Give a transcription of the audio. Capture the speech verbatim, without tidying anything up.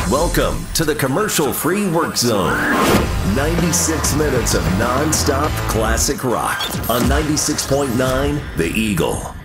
Welcome to the commercial-free work zone. ninety-six minutes of non-stop classic rock on ninety-six point nine The Eagle.